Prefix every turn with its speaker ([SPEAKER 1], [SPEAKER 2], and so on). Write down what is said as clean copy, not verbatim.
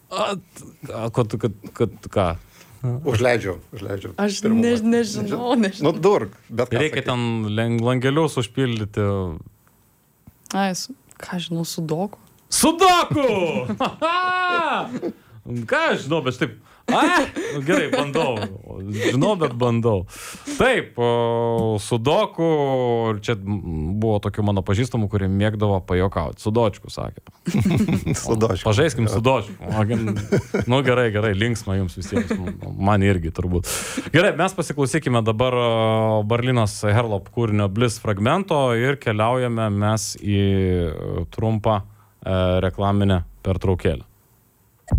[SPEAKER 1] Kad ką?
[SPEAKER 2] Užleidžiau.
[SPEAKER 3] Aš nežinau.
[SPEAKER 2] Nu, durk. Bet
[SPEAKER 1] reikia ten langelius užpildyti.
[SPEAKER 3] Ką žinau, sudoku.
[SPEAKER 1] Sudoku! Ką aš žinau, bet taip. Gerai, bandau. Žinau, bet bandau. Taip, sudoku, čia buvo tokių mano pažįstamų, kurie mėgdavo pajokauti. Sudočku, sakė.
[SPEAKER 2] Sudočku.
[SPEAKER 1] Pažaiskim sudočku. Nu, gerai, linksma jums visiems. Man irgi turbūt. Gerai, mes pasiklausykime dabar Barlinos Herlop kūrinio Bliss fragmento ir keliaujame mes į trumpą reklaminę pertraukėlę.